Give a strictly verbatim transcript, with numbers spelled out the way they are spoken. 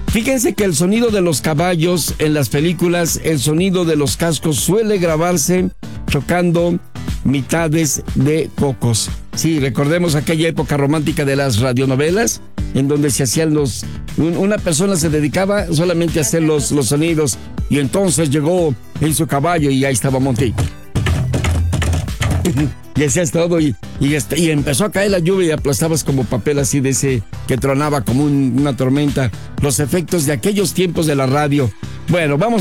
Fíjense que el sonido de los caballos en las películas, el sonido de los cascos suele grabarse chocando mitades de cocos. Sí, recordemos aquella época romántica de las radionovelas, en donde se hacían los... Un, una persona se dedicaba solamente a hacer los, los sonidos, y entonces llegó en su caballo y ahí estaba Monty. Y hacías todo y, y, este, y empezó a caer la lluvia y aplastabas como papel así de ese que tronaba como un, una tormenta. Los efectos de aquellos tiempos de la radio. Bueno, vamos.